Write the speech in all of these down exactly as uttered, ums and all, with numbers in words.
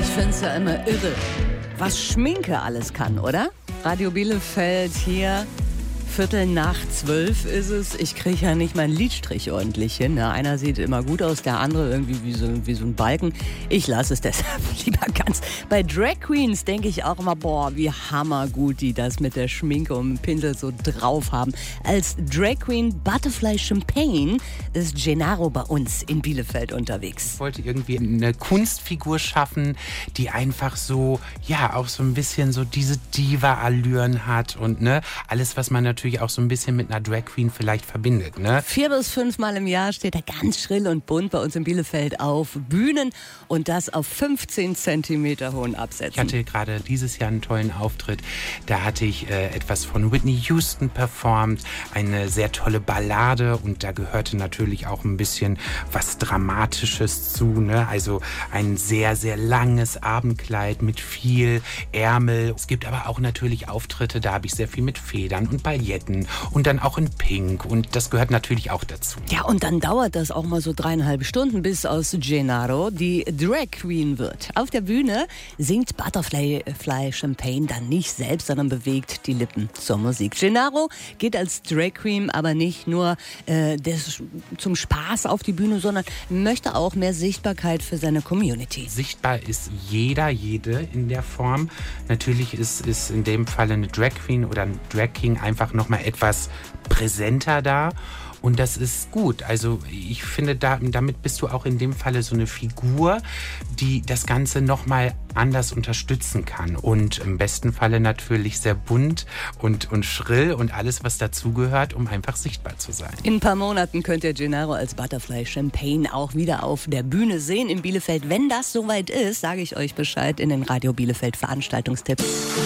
find's ja immer irre, was Schminke alles kann, oder? Radio Bielefeld hier, Viertel nach zwölf ist es. Ich kriege ja nicht meinen Lidstrich ordentlich hin. Ne? Einer sieht immer gut aus, der andere irgendwie wie so, wie so ein Balken. Ich lasse es deshalb lieber ganz. Bei Drag Queens denke ich auch immer, boah, wie hammergut die das mit der Schminke und dem Pinsel so drauf haben. Als Drag Queen Butterfly Champagne ist Gennaro bei uns in Bielefeld unterwegs. Ich wollte irgendwie eine Kunstfigur schaffen, die einfach so, ja, auch so ein bisschen so diese Diva-Allüren hat und ne, alles, was man natürlich auch so ein bisschen mit einer Drag Queen vielleicht verbindet. Ne? Vier bis fünfmal im Jahr steht er ganz schrill und bunt bei uns in Bielefeld auf Bühnen und das auf fünfzehn Zentimeter hohen Absätzen. Ich hatte gerade dieses Jahr einen tollen Auftritt. Da hatte ich äh, etwas von Whitney Houston performt, eine sehr tolle Ballade und da gehörte natürlich auch ein bisschen was Dramatisches zu. Ne? Also ein sehr, sehr langes Abendkleid mit viel Ärmel. Es gibt aber auch natürlich Auftritte, da habe ich sehr viel mit Federn und Pailletten und dann auch in Pink und das gehört natürlich auch dazu. Ja, und dann dauert das auch mal so dreieinhalb Stunden, bis aus Gennaro die Drag Queen wird. Auf der Bühne singt Butterfly Fly Champagne dann nicht selbst, sondern bewegt die Lippen zur Musik. Gennaro geht als Drag Queen aber nicht nur äh, des, zum Spaß auf die Bühne, sondern möchte auch mehr Sichtbarkeit für seine Community. Sichtbar ist jeder, jede in der Form. Natürlich ist, ist in dem Fall eine Drag Queen oder ein Drag King einfach noch mal etwas präsenter da. Und das ist gut. Also ich finde, da, damit bist du auch in dem Falle so eine Figur, die das Ganze nochmal anders unterstützen kann. Und im besten Falle natürlich sehr bunt und, und schrill und alles, was dazugehört, um einfach sichtbar zu sein. In ein paar Monaten könnt ihr Gennaro als Butterfly Champagne auch wieder auf der Bühne sehen in Bielefeld. Wenn das soweit ist, sage ich euch Bescheid in den Radio Bielefeld Veranstaltungstipps.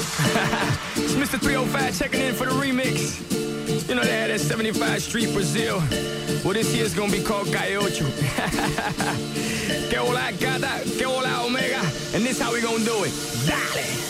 It's Mister three oh five checking in for the remix. You know they had that seventy-five Street Brazil. Well, this year's gonna be called Calle Ocho. Que hola gata, que hola omega. And this how we gonna do it. Dale!